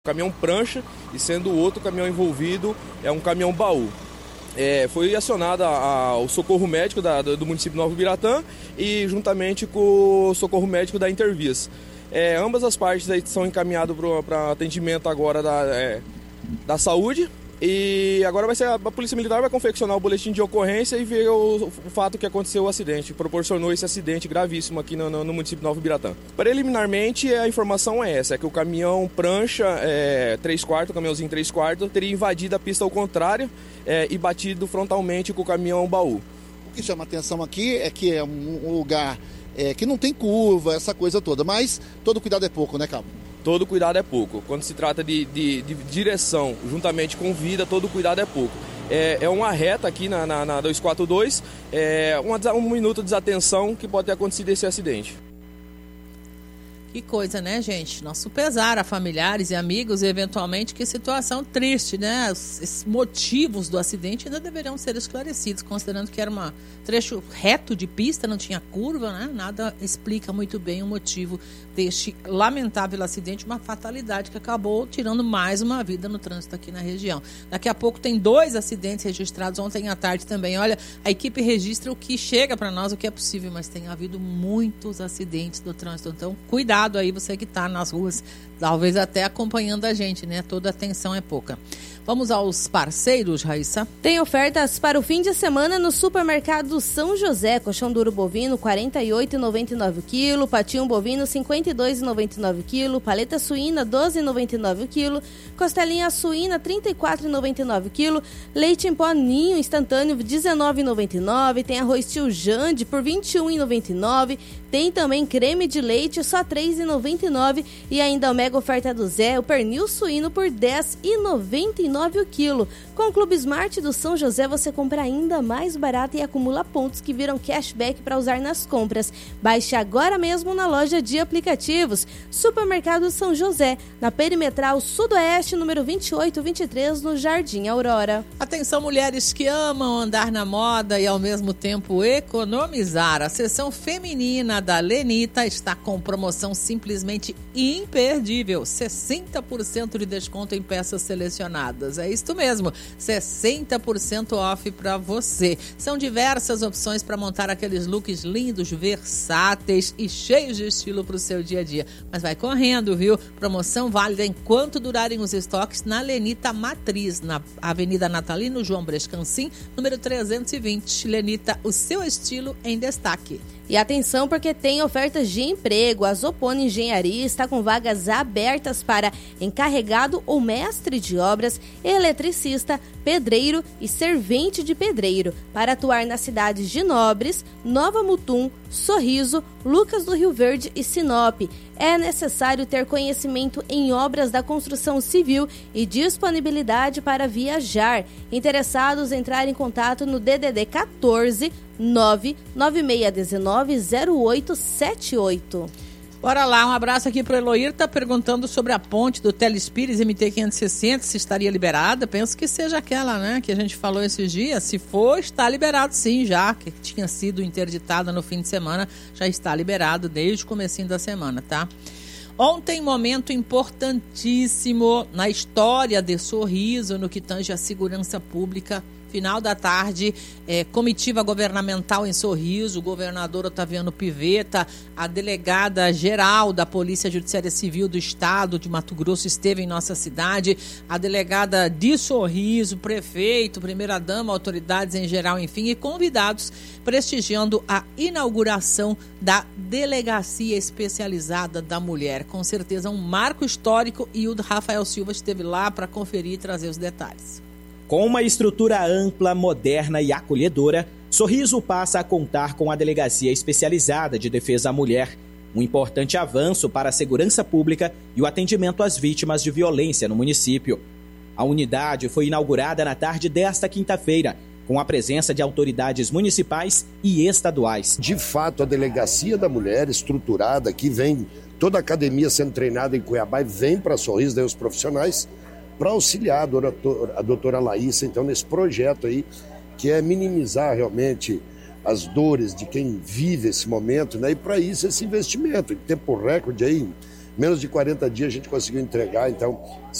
Caminhão prancha e sendo o outro caminhão envolvido é um caminhão baú. Foi acionado o socorro médico do município de Novo Ibiratã e juntamente com o socorro médico da Intervias. Ambas as partes aí são encaminhadas para atendimento agora da saúde. E agora a Polícia Militar vai confeccionar o boletim de ocorrência e ver o fato que aconteceu o acidente, proporcionou esse acidente gravíssimo aqui no município de Novo Ibiratã. Preliminarmente, a informação é essa, que o caminhão prancha 3/4, o caminhãozinho 3/4, teria invadido a pista ao contrário e batido frontalmente com o caminhão baú. O que chama atenção aqui é que é um lugar que não tem curva, essa coisa toda, mas todo cuidado é pouco, né, Cabo? Todo cuidado é pouco. Quando se trata de direção, juntamente com vida, todo cuidado é pouco. É uma reta aqui na 242, um minuto de desatenção que pode ter acontecido esse acidente. Que coisa, né, gente? Nosso pesar a familiares e amigos, e eventualmente, que situação triste, né? Os motivos do acidente ainda deveriam ser esclarecidos, considerando que era um trecho reto de pista, não tinha curva, né? Nada explica muito bem o motivo deste lamentável acidente, uma fatalidade que acabou tirando mais uma vida no trânsito aqui na região. Daqui a pouco tem 2 acidentes registrados ontem à tarde também. Olha, a equipe registra o que chega para nós, o que é possível, mas tem havido muitos acidentes no trânsito. Então, cuidado aí, você que está nas ruas, talvez até acompanhando a gente, né? Toda atenção é pouca. Vamos aos parceiros, Raíssa. Tem ofertas para o fim de semana no Supermercado São José. Colchão duro bovino, R$ 48,99 o quilo. Patinho bovino, R$ 52,99 o quilo. Paleta suína, R$ 12,99 o quilo. Costelinha suína, R$ 34,99 o quilo. Leite em pó ninho instantâneo, R$ 19,99. Tem arroz tio Jande por R$ 21,99. Tem também creme de leite, só R$ 3,99. E ainda a mega oferta do Zé, o pernil suíno por R$ 10,99 o quilo. Com o Clube Smart do São José, você compra ainda mais barato e acumula pontos que viram cashback para usar nas compras. Baixe agora mesmo na loja de aplicativos. Supermercado São José, na Perimetral Sudoeste, número 2823, no Jardim Aurora. Atenção, mulheres que amam andar na moda e ao mesmo tempo economizar. A seção feminina da Lenita está com promoção simplesmente imperdível. 60% de desconto em peças selecionadas. É isso mesmo, 60% off para você. São diversas opções para montar aqueles looks lindos, versáteis e cheios de estilo para o seu dia a dia. Mas vai correndo, viu? Promoção válida enquanto durarem os estoques na Lenita Matriz, na Avenida Natalino João Brescancin, número 320. Lenita, o seu estilo em destaque. E atenção, porque tem ofertas de emprego. A Zopone Engenharia está com vagas abertas para encarregado ou mestre de obras, eletricista, pedreiro e servente de pedreiro, para atuar nas cidades de Nobres, Nova Mutum, Sorriso, Lucas do Rio Verde e Sinop. É necessário ter conhecimento em obras da construção civil e disponibilidade para viajar. Interessados, entrar em contato no DDD 14 99619 0878. Bora lá, um abraço aqui para o Eloir, tá perguntando sobre a ponte do Telespires MT-560, se estaria liberada. Penso que seja aquela, né, que a gente falou esses dias. Se for, está liberado sim, já, que tinha sido interditada no fim de semana, já está liberado desde o comecinho da semana, tá? Ontem, momento importantíssimo na história de Sorriso, no que tange a segurança pública. Final da tarde, comitiva governamental em Sorriso, o governador Otaviano Pivetta, a delegada geral da Polícia Judiciária Civil do Estado de Mato Grosso esteve em nossa cidade, a delegada de Sorriso, prefeito, primeira-dama, autoridades em geral, enfim, e convidados prestigiando a inauguração da Delegacia Especializada da Mulher. Com certeza um marco histórico, e o Rafael Silva esteve lá para conferir e trazer os detalhes. Com uma estrutura ampla, moderna e acolhedora, Sorriso passa a contar com a Delegacia Especializada de Defesa à Mulher, um importante avanço para a segurança pública e o atendimento às vítimas de violência no município. A unidade foi inaugurada na tarde desta quinta-feira, com a presença de autoridades municipais e estaduais. De fato, a Delegacia da Mulher, estruturada, que vem toda a academia sendo treinada em Cuiabá, e vem para Sorriso, daí os profissionais, para auxiliar a doutora Laísa, então, nesse projeto aí, que é minimizar realmente as dores de quem vive esse momento, né? E para isso esse investimento, em tempo recorde aí, menos de 40 dias a gente conseguiu entregar, então